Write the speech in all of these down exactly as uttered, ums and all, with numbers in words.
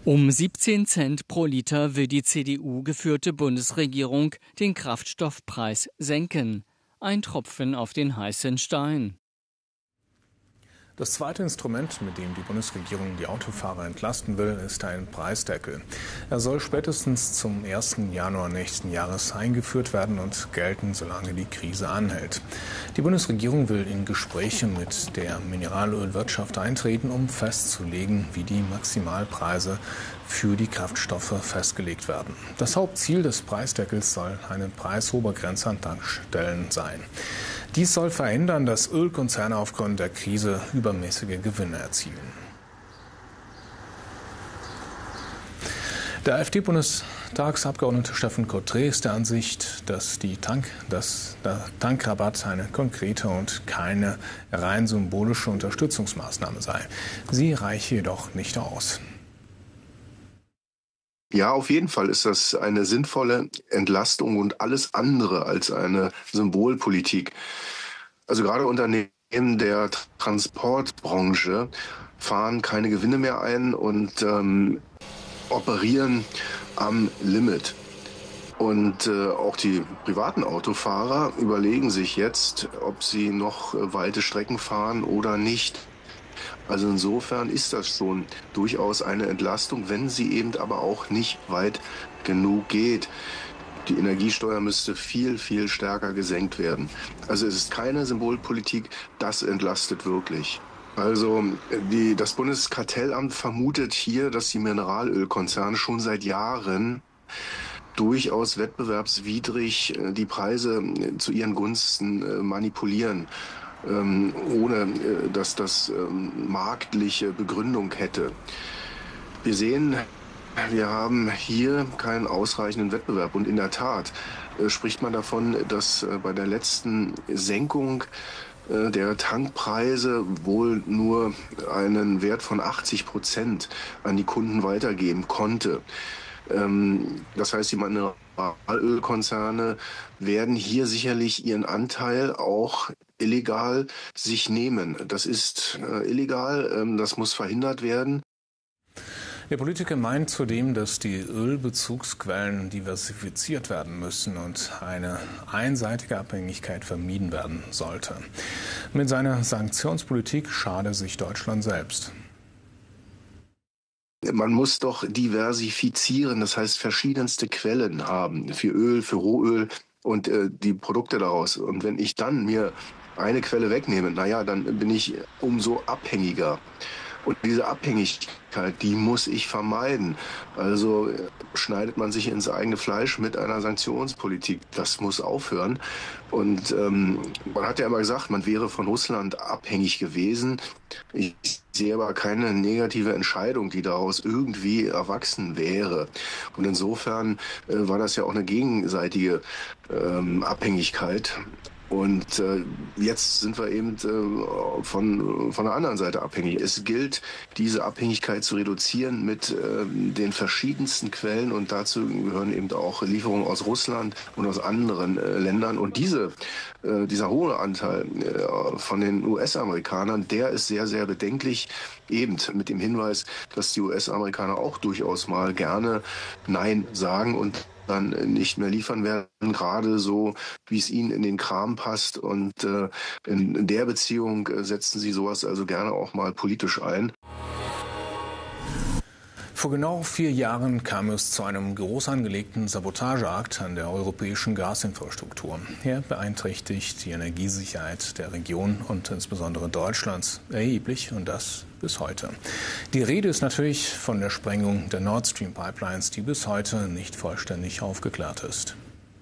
Um siebzehn Cent pro Liter will die C D U-geführte Bundesregierung den Kraftstoffpreis senken. Ein Tropfen auf den heißen Stein. Das zweite Instrument, mit dem die Bundesregierung die Autofahrer entlasten will, ist ein Preisdeckel. Er soll spätestens zum ersten Januar nächsten Jahres eingeführt werden und gelten, solange die Krise anhält. Die Bundesregierung will in Gespräche mit der Mineralölwirtschaft eintreten, um festzulegen, wie die Maximalpreise für die Kraftstoffe festgelegt werden. Das Hauptziel des Preisdeckels soll eine Preisobergrenze an Tankstellen sein. Dies soll verhindern, dass Ölkonzerne aufgrund der Krise übermäßige Gewinne erzielen. Der AfD-Bundestagsabgeordnete Steffen Cotret ist der Ansicht, dass, die Tank, dass der Tankrabatt eine konkrete und keine rein symbolische Unterstützungsmaßnahme sei. Sie reiche jedoch nicht aus. Ja, auf jeden Fall ist das eine sinnvolle Entlastung und alles andere als eine Symbolpolitik. Also gerade Unternehmen der Transportbranche fahren keine Gewinne mehr ein und ähm, operieren am Limit. Und äh, auch die privaten Autofahrer überlegen sich jetzt, ob sie noch äh, weite Strecken fahren oder nicht. Also insofern ist das schon durchaus eine Entlastung, wenn sie eben aber auch nicht weit genug geht. Die Energiesteuer müsste viel, viel stärker gesenkt werden. Also es ist keine Symbolpolitik, das entlastet wirklich. Also die, das Bundeskartellamt vermutet hier, dass die Mineralölkonzerne schon seit Jahren durchaus wettbewerbswidrig die Preise zu ihren Gunsten manipulieren, ohne dass das marktliche Begründung hätte. Wir sehen, wir haben hier keinen ausreichenden Wettbewerb. Und in der Tat spricht man davon, dass bei der letzten Senkung der Tankpreise wohl nur einen Wert von achtzig Prozent an die Kunden weitergeben konnte. Das heißt, die Mineralölkonzerne werden hier sicherlich ihren Anteil auch illegal sich nehmen. Das ist äh, illegal, ähm, das muss verhindert werden. Der Politiker meint zudem, dass die Ölbezugsquellen diversifiziert werden müssen und eine einseitige Abhängigkeit vermieden werden sollte. Mit seiner Sanktionspolitik schade sich Deutschland selbst. Man muss doch diversifizieren, das heißt verschiedenste Quellen haben für Öl, für Rohöl und äh, die Produkte daraus. Und wenn ich dann mir eine Quelle wegnehme, naja, dann bin ich umso abhängiger. Und diese Abhängigkeit, die muss ich vermeiden. Also schneidet man sich ins eigene Fleisch mit einer Sanktionspolitik. Das muss aufhören. Und ähm, man hat ja immer gesagt, man wäre von Russland abhängig gewesen. Ich sehe aber keine negative Entscheidung, die daraus irgendwie erwachsen wäre. Und insofern äh, war das ja auch eine gegenseitige ähm, Abhängigkeit. Und äh, jetzt sind wir eben äh, von, von der anderen Seite abhängig. Es gilt, diese Abhängigkeit zu reduzieren mit äh, den verschiedensten Quellen. Und dazu gehören eben auch Lieferungen aus Russland und aus anderen äh, Ländern. Und diese, äh, dieser hohe Anteil äh, von den U S-Amerikanern, der ist sehr, sehr bedenklich. Eben mit dem Hinweis, dass die U S-Amerikaner auch durchaus mal gerne Nein sagen und dann nicht mehr liefern werden, gerade so, wie es ihnen in den Kram passt. Und äh, in, in der Beziehung äh, setzen sie sowas also gerne auch mal politisch ein. Vor genau vier Jahren kam es zu einem groß angelegten Sabotageakt an der europäischen Gasinfrastruktur. Er beeinträchtigt die Energiesicherheit der Region und insbesondere Deutschlands erheblich und das bis heute. Die Rede ist natürlich von der Sprengung der Nord Stream Pipelines, die bis heute nicht vollständig aufgeklärt ist.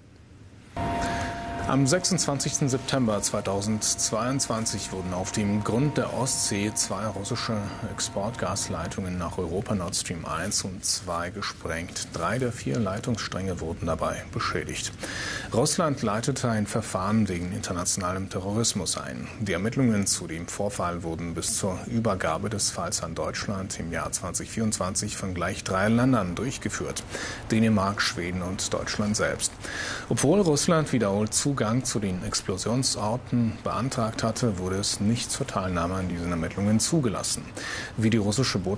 Am sechsundzwanzigsten September zweitausendzweiundzwanzig wurden auf dem Grund der Ostsee zwei russische Exportgasleitungen nach Europa, Nord Stream eins und zwei, gesprengt. Drei der vier Leitungsstränge wurden dabei beschädigt. Russland leitete ein Verfahren wegen internationalem Terrorismus ein. Die Ermittlungen zu dem Vorfall wurden bis zur Übergabe des Falls an Deutschland im Jahr zweitausendvierundzwanzig von gleich drei Ländern durchgeführt: Dänemark, Schweden und Deutschland selbst. Obwohl Russland wiederholt zu Zugang zu den Explosionsorten beantragt hatte, wurde es nicht zur Teilnahme an diesen Ermittlungen zugelassen. Wie die russische Botschaft